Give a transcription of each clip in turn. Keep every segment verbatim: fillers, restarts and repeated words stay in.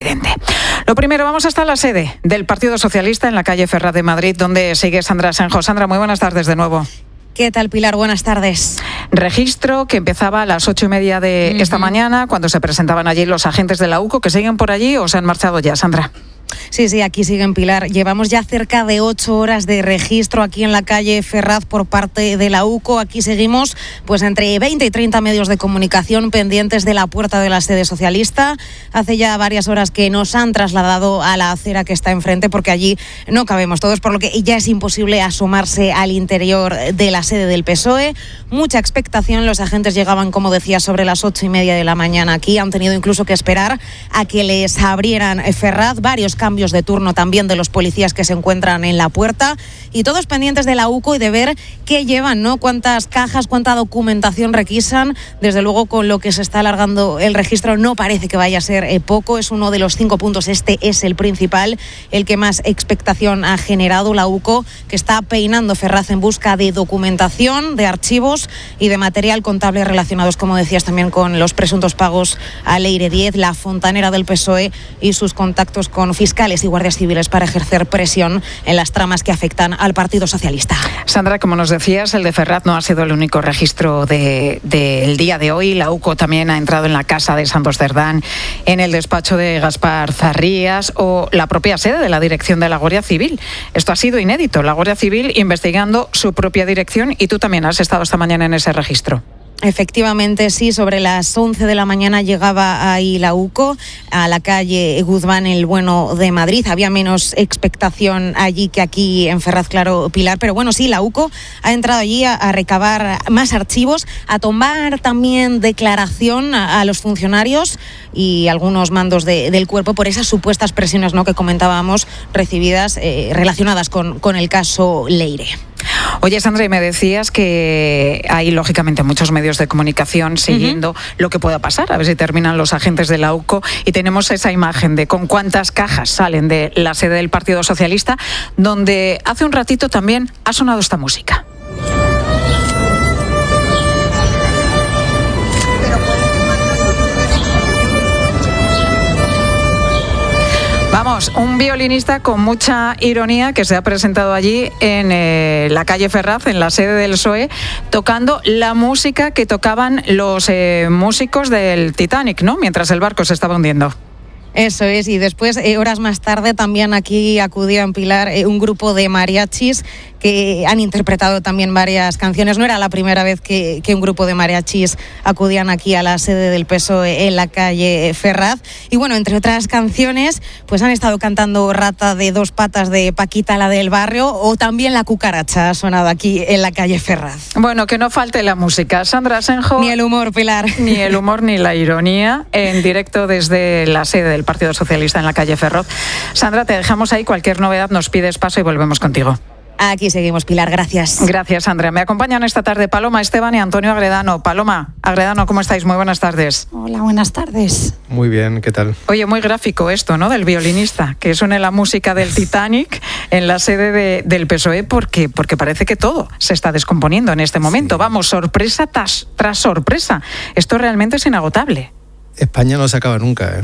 presidente. Lo primero, vamos hasta la sede del Partido Socialista en la calle Ferraz de Madrid, donde sigue Sandra Senjo. Sandra, muy buenas tardes de nuevo. ¿Qué tal, Pilar? Buenas tardes. Registro que empezaba a las ocho y media de uh-huh. esta mañana, cuando se presentaban allí los agentes de la U C O, que siguen por allí o se han marchado ya, Sandra. Sí, sí, aquí siguen, Pilar. Llevamos ya cerca de ocho horas de registro aquí en la calle Ferraz por parte de la U C O. Aquí seguimos pues entre veinte y treinta medios de comunicación pendientes de la puerta de la sede socialista. Hace ya varias horas que nos han trasladado a la acera que está enfrente, porque allí no cabemos todos, por lo que ya es imposible asomarse al interior de la sede del P S O E. Mucha expectación. Los agentes llegaban, como decía, sobre las ocho y media de la mañana aquí. Han tenido incluso que esperar a que les abrieran Ferraz. Varios cambios de turno también de los policías que se encuentran en la puerta, y todos pendientes de la U C O y de ver qué llevan, ¿no? Cuántas cajas, cuánta documentación requisan. Desde luego, con lo que se está alargando el registro, no parece que vaya a ser eh, poco. Es uno de los cinco puntos. Este es el principal, el que más expectación ha generado. La U C O, que está peinando Ferraz en busca de documentación, de archivos y de material contable relacionados, como decías, también con los presuntos pagos a Leire Diez, la fontanera del P S O E, y sus contactos con fiscales y guardias civiles para ejercer presión en las tramas que afectan al Partido Socialista. Sandra, como nos decías, el de Ferraz no ha sido el único registro del de, de día de hoy. La U C O también ha entrado en la casa de Santos Cerdán, en el despacho de Gaspar Zarrías o la propia sede de la dirección de la Guardia Civil. Esto ha sido inédito, la Guardia Civil investigando su propia dirección, y tú también has estado esta mañana en ese registro. Efectivamente, sí, sobre las once de la mañana llegaba ahí la U C O a la calle Guzmán el Bueno de Madrid. Había menos expectación allí que aquí en Ferraz, claro, Pilar, pero bueno, sí, la U C O ha entrado allí a, a recabar más archivos, a tomar también declaración a, a los funcionarios y algunos mandos de, del cuerpo por esas supuestas presiones, ¿no?, que comentábamos, recibidas eh, relacionadas con, con el caso Leire. Oye, Sandra, y me decías que hay, lógicamente, muchos medios de comunicación siguiendo uh-huh. lo que pueda pasar, a ver si terminan los agentes de la U C O, y tenemos esa imagen de con cuántas cajas salen de la sede del Partido Socialista, donde hace un ratito también ha sonado esta música. Vamos, un violinista con mucha ironía que se ha presentado allí en eh, la calle Ferraz, en la sede del P S O E, tocando la música que tocaban los eh, músicos del Titanic, ¿no?, mientras el barco se estaba hundiendo. Eso es, y después, eh, horas más tarde, también aquí acudía en Pilar eh, un grupo de mariachis que han interpretado también varias canciones. No era la primera vez que, que un grupo de mariachis acudían aquí a la sede del P S O E en la calle Ferraz. Y bueno, entre otras canciones, pues han estado cantando Rata de dos patas de Paquita, la del barrio, o también La cucaracha ha sonado aquí en la calle Ferraz. Bueno, que no falte la música. Sandra Senjo. Ni el humor, Pilar. Ni el humor ni la ironía, en directo desde la sede del Partido Socialista en la calle Ferraz. Sandra, te dejamos ahí. Cualquier novedad nos pides paso y volvemos contigo. Aquí seguimos, Pilar, gracias. Gracias, Andrea. Me acompañan esta tarde Paloma Esteban y Antonio Agredano. Paloma, Agredano, ¿cómo estáis? Muy buenas tardes. Hola, buenas tardes. Muy bien, ¿qué tal? Oye, muy gráfico esto, ¿no?, del violinista, que suene la música del Titanic en la sede de, del P S O E, porque, porque parece que todo se está descomponiendo en este momento. Sí. Vamos, sorpresa tras, tras sorpresa. Esto realmente es inagotable. España no se acaba nunca, ¿eh?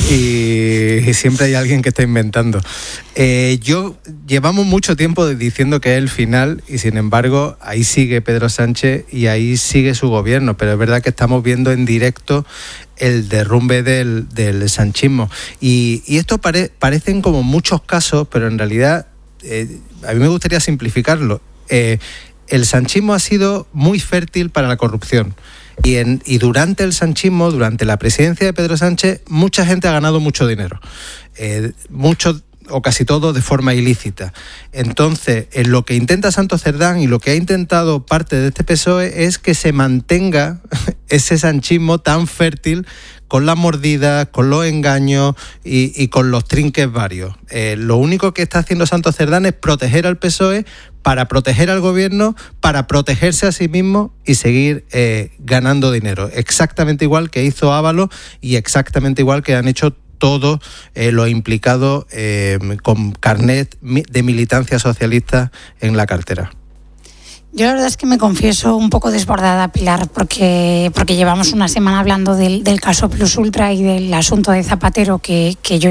Y, y siempre hay alguien que está inventando. Eh, yo llevamos mucho tiempo diciendo que es el final, y sin embargo ahí sigue Pedro Sánchez y ahí sigue su gobierno, pero es verdad que estamos viendo en directo el derrumbe del, del sanchismo, y, y esto pare, parecen como muchos casos, pero en realidad eh, a mí me gustaría simplificarlo. Eh, el sanchismo ha sido muy fértil para la corrupción. Y, en, y durante el sanchismo, durante la presidencia de Pedro Sánchez, mucha gente ha ganado mucho dinero. Eh, mucho o casi todo de forma ilícita. Entonces, en lo que intenta Santos Cerdán y lo que ha intentado parte de este P S O E es que se mantenga ese sanchismo tan fértil, con las mordidas, con los engaños y, y con los trinques varios. Eh, lo único que está haciendo Santos Cerdán es proteger al P S O E para proteger al gobierno, para protegerse a sí mismo y seguir eh, ganando dinero. Exactamente igual que hizo Ábalos y exactamente igual que han hecho todos eh, los implicados eh, con carnet de militancia socialista en la cartera. Yo la verdad es que me confieso un poco desbordada, Pilar, porque, porque llevamos una semana hablando del, del caso Plus Ultra y del asunto de Zapatero, que, que yo